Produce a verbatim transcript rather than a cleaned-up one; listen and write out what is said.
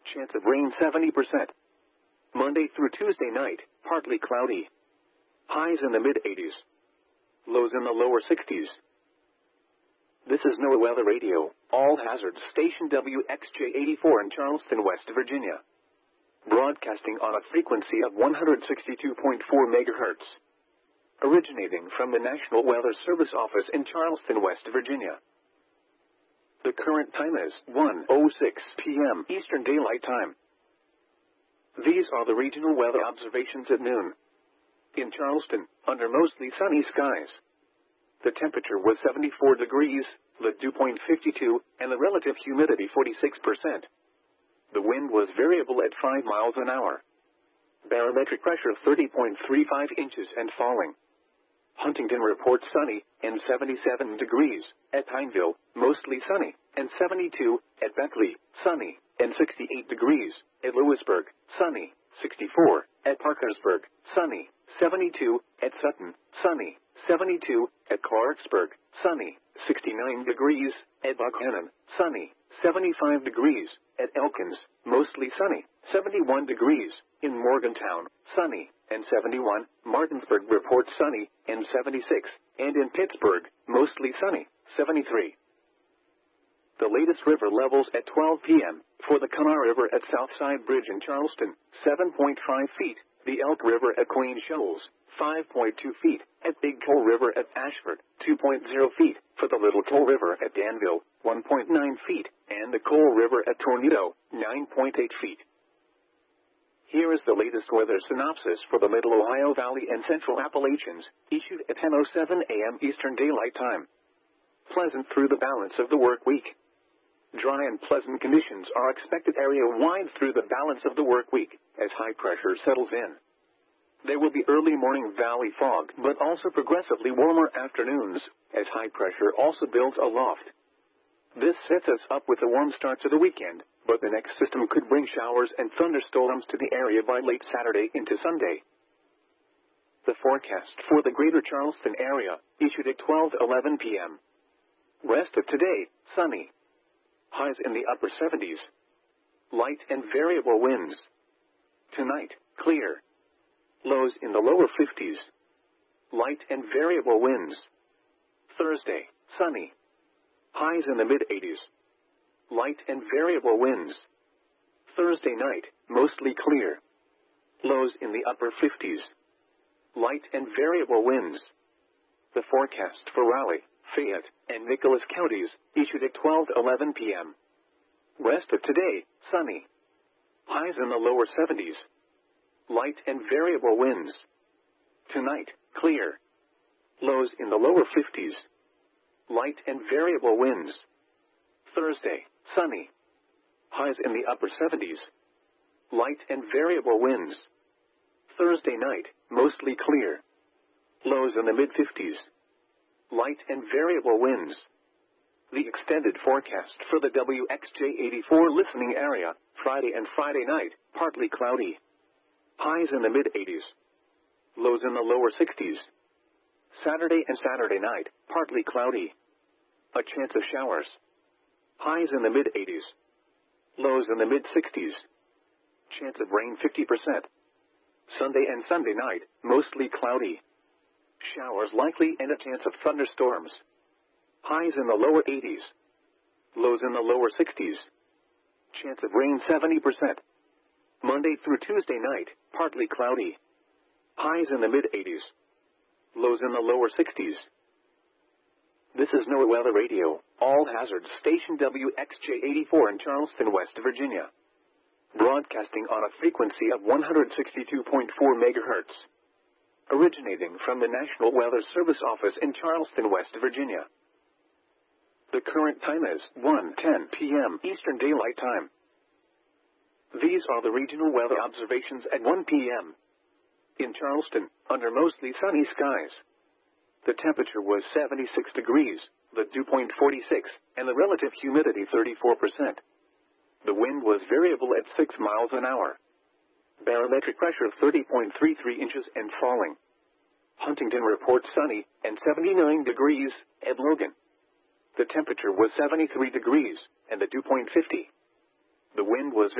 Chance of rain seventy percent. Monday through Tuesday night, partly cloudy. Highs in the mid-eighties. Lows in the lower sixties. This is NOAA Weather Radio, all hazards station W X J eighty-four in Charleston, West Virginia. Broadcasting on a frequency of one hundred sixty-two point four megahertz. Originating from the National Weather Service office in Charleston, West Virginia. The current time is one oh six p m Eastern Daylight Time. These are the regional weather observations at noon. In Charleston, under mostly sunny skies. The temperature was seventy-four degrees, the dew point fifty-two, and the relative humidity forty-six percent. The wind was variable at five miles an hour. Barometric pressure thirty point three five inches and falling. Huntington reports sunny and seventy-seven degrees. At Pineville, mostly sunny, and seventy-two. At Beckley, sunny, and sixty-eight degrees. At Lewisburg, sunny, sixty-four. At Parkersburg, sunny, seventy-two. At Sutton, sunny, seventy-two. At Clarksburg, sunny, sixty-nine degrees. At Buckhannon, sunny, seventy-five degrees. At Elkins, mostly sunny, seventy-one degrees. In Morgantown, sunny, and seventy-one. Martinsburg reports sunny, and seventy-six. And in Pittsburgh, mostly sunny, seventy-three. The latest river levels at twelve p m For the Kanawha River at Southside Bridge in Charleston, seven point five feet. The Elk River at Queen Shoals, five point two feet. At Big Coal River at Ashford, two point oh feet. For the Little Coal River at Danville, one point nine feet. And the Coal River at Tornado, nine point eight feet. Here is the latest weather synopsis for the Middle Ohio Valley and Central Appalachians, issued at ten oh seven a m Eastern Daylight Time. Pleasant through the balance of the work week. Dry and pleasant conditions are expected area-wide through the balance of the work week, as high pressure settles in. There will be early morning valley fog, but also progressively warmer afternoons, as high pressure also builds aloft. This sets us up with a warm start to the weekend, but the next system could bring showers and thunderstorms to the area by late Saturday into Sunday. The forecast for the greater Charleston area, issued at twelve eleven p m Rest of today, sunny. Highs in the upper seventies. Light and variable winds. Tonight, clear. Lows in the lower fifties. Light and variable winds. Thursday, sunny. Highs in the mid-eighties. Light and variable winds. Thursday night, mostly clear. Lows in the upper fifties. Light and variable winds. The forecast for Raleigh, Fayette, and Nicholas counties, issued at twelve eleven p m Rest of today, sunny. Highs in the lower seventies. Light and variable winds. Tonight, clear. Lows in the lower fifties. Light and variable winds. Thursday, sunny. Highs in the upper seventies. Light and variable winds. Thursday night, mostly clear. Lows in the mid-fifties. Light and variable winds. The extended forecast for the W X J eighty-four listening area, Friday and Friday night, partly cloudy. Highs in the mid-eighties. Lows in the lower sixties. Saturday and Saturday night, partly cloudy. A chance of showers. Highs in the mid-eighties. Lows in the mid-sixties. Chance of rain fifty percent. Sunday and Sunday night, mostly cloudy. Showers likely and a chance of thunderstorms. Highs in the lower eighties. Lows in the lower sixties. Chance of rain seventy percent. Monday through Tuesday night, partly cloudy. Highs in the mid-eighties. Lows in the lower sixties. This is NOAA Weather Radio, all hazards station W X J eighty-four in Charleston, West Virginia. Broadcasting on a frequency of one hundred sixty-two point four megahertz. Originating from the National Weather Service office in Charleston, West Virginia. The current time is one ten p m Eastern Daylight Time. These are the regional weather observations at one p m In Charleston, under mostly sunny skies. The temperature was seventy-six degrees, the dew point forty-six, and the relative humidity thirty-four percent. The wind was variable at six miles an hour. Barometric pressure thirty point three three inches and falling. Huntington reports sunny and seventy-nine degrees at Logan. The temperature was seventy-three degrees and the dew point fifty. The wind was